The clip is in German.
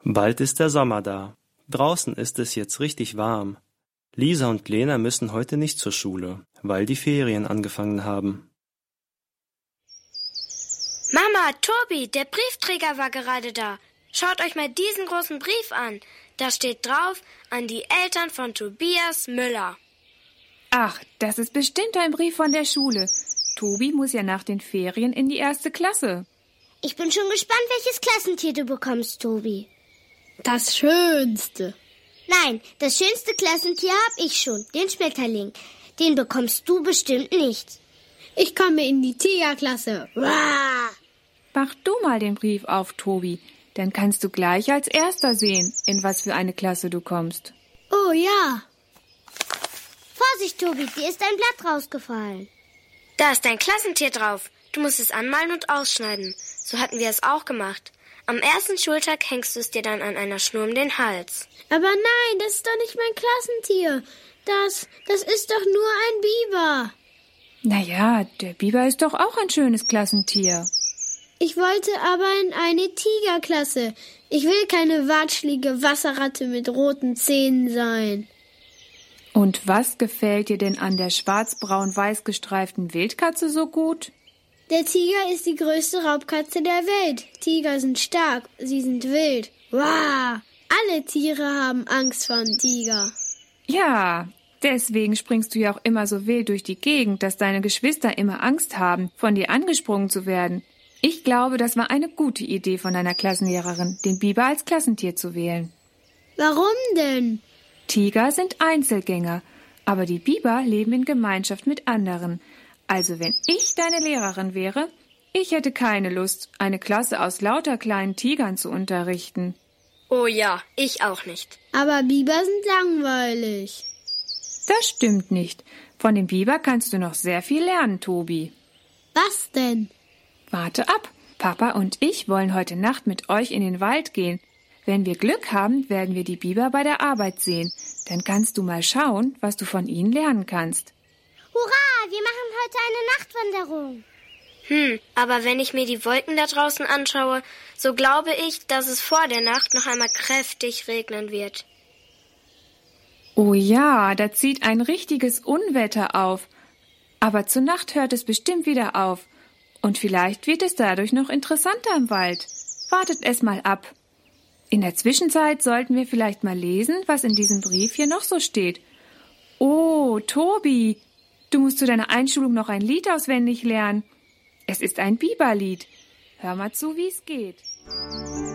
Bald ist der Sommer da. Draußen ist es jetzt richtig warm. Lisa und Lena müssen heute nicht zur Schule, weil die Ferien angefangen haben. Mama, Tobi, der Briefträger war gerade da. Schaut euch mal diesen großen Brief an. Da steht drauf, an die Eltern von Tobias Müller. Ach, das ist bestimmt ein Brief von der Schule. Tobi muss ja nach den Ferien in die 1. Klasse. Ich bin schon gespannt, welches Klassentier du bekommst, Tobi. Das Schönste. Nein, das schönste Klassentier habe ich schon, den Schmetterling. Den bekommst du bestimmt nicht. Ich komme in die Tigerklasse. Uah! Mach du mal den Brief auf, Tobi. Dann kannst du gleich als Erster sehen, in was für eine Klasse du kommst. Oh ja. Vorsicht, Tobi, dir ist ein Blatt rausgefallen. Da ist dein Klassentier drauf. Du musst es anmalen und ausschneiden. So hatten wir es auch gemacht. Am ersten Schultag hängst du es dir dann an einer Schnur um den Hals. Aber nein, das ist doch nicht mein Klassentier. Das ist doch nur ein Biber. Naja, der Biber ist doch auch ein schönes Klassentier. Ich wollte aber in eine Tigerklasse. Ich will keine watschlige Wasserratte mit roten Zähnen sein. Und was gefällt dir denn an der schwarz-braun-weiß gestreiften Wildkatze so gut? Der Tiger ist die größte Raubkatze der Welt. Tiger sind stark, sie sind wild. Wow! Alle Tiere haben Angst vor einem Tiger. Ja, deswegen springst du ja auch immer so wild durch die Gegend, dass deine Geschwister immer Angst haben, von dir angesprungen zu werden. Ich glaube, das war eine gute Idee von deiner Klassenlehrerin, den Biber als Klassentier zu wählen. Warum denn? Tiger sind Einzelgänger, aber die Biber leben in Gemeinschaft mit anderen. Also wenn ich deine Lehrerin wäre, ich hätte keine Lust, eine Klasse aus lauter kleinen Tigern zu unterrichten. Oh ja, ich auch nicht. Aber Biber sind langweilig. Das stimmt nicht. Von dem Biber kannst du noch sehr viel lernen, Tobi. Was denn? Warte ab. Papa und ich wollen heute Nacht mit euch in den Wald gehen. Wenn wir Glück haben, werden wir die Biber bei der Arbeit sehen. Dann kannst du mal schauen, was du von ihnen lernen kannst. Hurra, wir machen heute eine Nachtwanderung. Aber wenn ich mir die Wolken da draußen anschaue, so glaube ich, dass es vor der Nacht noch einmal kräftig regnen wird. Oh ja, da zieht ein richtiges Unwetter auf. Aber zur Nacht hört es bestimmt wieder auf. Und vielleicht wird es dadurch noch interessanter im Wald. Wartet es mal ab. In der Zwischenzeit sollten wir vielleicht mal lesen, was in diesem Brief hier noch so steht. Oh, Tobi, du musst zu deiner Einschulung noch ein Lied auswendig lernen. Es ist ein Biberlied. Hör mal zu, wie es geht.